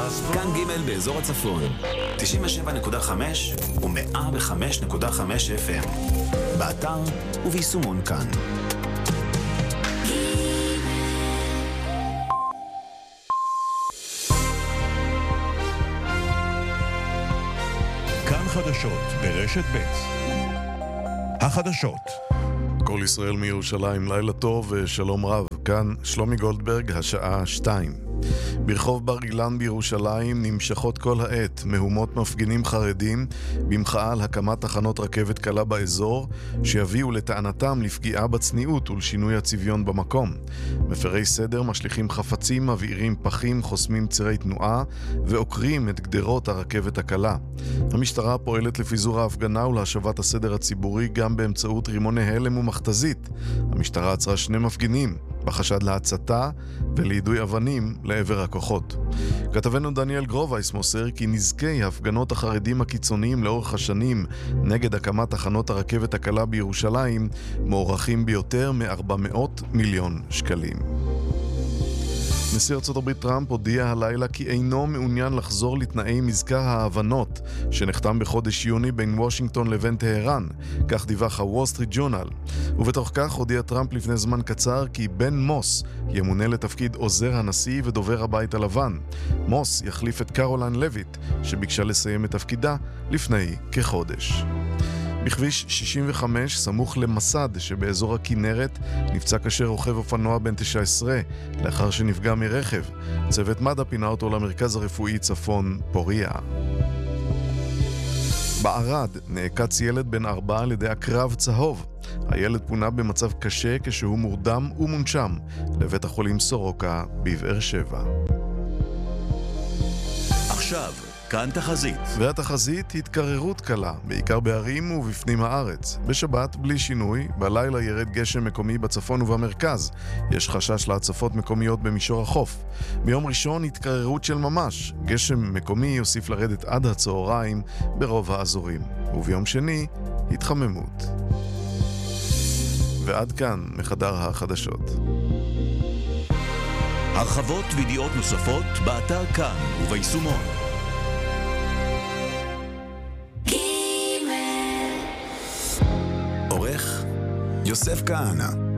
כאן ג' באזור הצפון, 97.5 ו-105.5 FM. באתר וביישומון כאן. כאן חדשות ברשת ב'. החדשות. כל ישראל מירושלים, לילה טוב ושלום רב. כאן שלומי גולדברג, השעה 2. ברחוב בר אילן בירושלים נמשכות כל העת מהומות מפגינים חרדים במחאה על הקמת תחנות רכבת קלה באזור שיביאו לטענתם לפגיעה בצניעות ולשינוי הצביון במקום. מפרי סדר משליכים חפצים, מבעירים פחים, חוסמים צירי תנועה ועוקרים את גדרות הרכבת הקלה. המשטרה פועלת לפיזור ההפגנה ולהשבת הסדר הציבורי גם באמצעות רימוני הלם ומכתזית. המשטרה עצרה 2 מפגינים בחשד להצתה וליידוי אבנים לעבר הכוחות. כתבנו דניאל גרובייס מוסר כי נזקי הפגנות החרדים הקיצוניים לאורך השנים נגד הקמת תחנות הרכבת הקלה בירושלים מוערכים ביותר מ-400 מיליון שקלים. נשיא ארצות הברית טראמפ הודיע הלילה כי אינו מעוניין לחזור לתנאי מזכר ההבנות שנחתם בחודש יוני בין וושינגטון לבין טהרן, כך דיווח הוול סטריט ג'ורנל. ובתוך כך הודיע טראמפ לפני זמן קצר כי בן מוס ימונה לתפקיד עוזר הנשיא ודובר הבית הלבן. מוס יחליף את קרוליין לויט שביקשה לסיים את תפקידה לפני כחודש. בכביש 65 סמוך למסד שבאזור הכינרת נפצע קשה רוכב אופנוע בן 19 לאחר שנפגע מרכב. צוות מד"א פינה אותו למרכז הרפואי צפון פוריה. בערד נעקץ ילד בן 4 על ידי עקרב צהוב. הילד פונה במצב קשה כשהוא מורדם ומונשם לבית החולים סורוקה בבאר שבע. עכשיו כאן תחזית. והתחזית התקררות קלה, בעיקר בערים ובפנים הארץ. בשבת בלי שינוי, בלילה ירד גשם מקומי בצפון ובמרכז. יש חשש להצפות מקומיות במישור החוף. ביום ראשון התקררות של ממש. גשם מקומי יוסיף לרדת עד הצהריים ברוב האזורים. וביום שני, התחממות. ועד כאן מחדר החדשות. הרחבות וידיעות נוספות באתר כאן וביישומון. עורך יוסף כהנא.